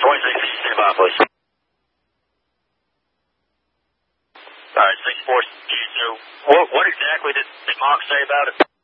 26, stand by, please. All right, 6-4, what exactly did Mock say about it?